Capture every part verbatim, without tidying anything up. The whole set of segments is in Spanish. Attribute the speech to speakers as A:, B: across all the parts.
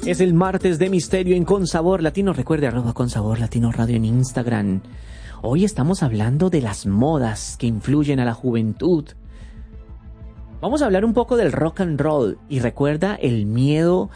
A: Es el martes de misterio en Con Sabor Latino. Recuerde, arroba Con Sabor Latino Radio en Instagram. Hoy estamos hablando de las modas que influyen a la juventud. Vamos a hablar un poco del rock and roll. Y recuerda el miedo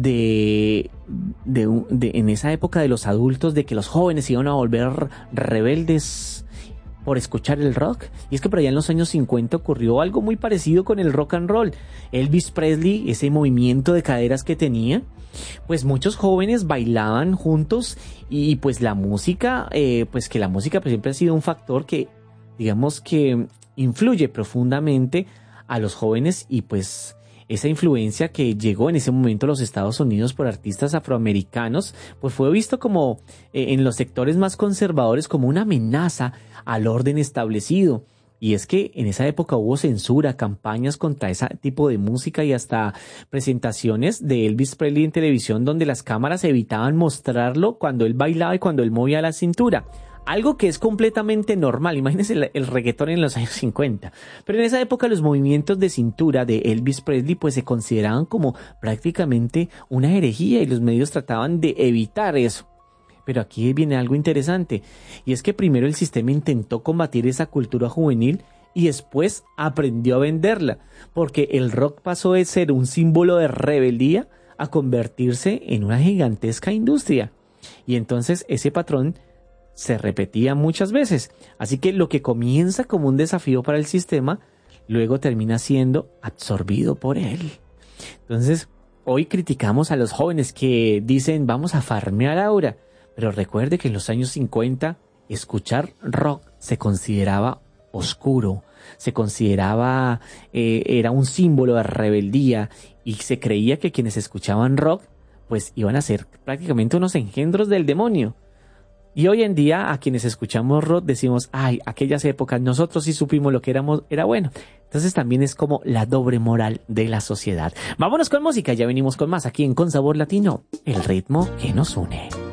A: de, de, de en esa época de los adultos de que los jóvenes iban a volver rebeldes por escuchar el rock. Y es que por allá en los años cincuenta ocurrió algo muy parecido con el rock and roll. Elvis Presley, ese movimiento de caderas que tenía, pues muchos jóvenes bailaban juntos y pues la música, eh, pues que la música pues siempre ha sido un factor que, digamos que influye profundamente a los jóvenes, y pues esa influencia que llegó en ese momento a los Estados Unidos por artistas afroamericanos, pues fue visto como eh, en los sectores más conservadores como una amenaza al orden establecido. Y es que en esa época hubo censura, campañas contra ese tipo de música y hasta presentaciones de Elvis Presley en televisión donde las cámaras evitaban mostrarlo cuando él bailaba y cuando él movía la cintura. Algo que es completamente normal. Imagínense el, el reggaetón en los años cincuenta. Pero en esa época los movimientos de cintura de Elvis Presley pues se consideraban como prácticamente una herejía y los medios trataban de evitar eso. Pero aquí viene algo interesante, y es que primero el sistema intentó combatir esa cultura juvenil y después aprendió a venderla, porque el rock pasó de ser un símbolo de rebeldía a convertirse en una gigantesca industria. Y entonces ese patrón se repetía muchas veces. Así que lo que comienza como un desafío para el sistema, luego termina siendo absorbido por él. Entonces, hoy criticamos a los jóvenes que dicen vamos a farmear ahora. Pero recuerde que en los años cincuenta escuchar rock se consideraba oscuro, se consideraba, eh, era un símbolo de rebeldía, y se creía que quienes escuchaban rock pues iban a ser prácticamente unos engendros del demonio. Y hoy en día a quienes escuchamos rock decimos, ay, aquellas épocas nosotros sí supimos lo que éramos, era bueno. Entonces también es como la doble moral de la sociedad. Vámonos con música, ya venimos con más aquí en Con Sabor Latino, el ritmo que nos une.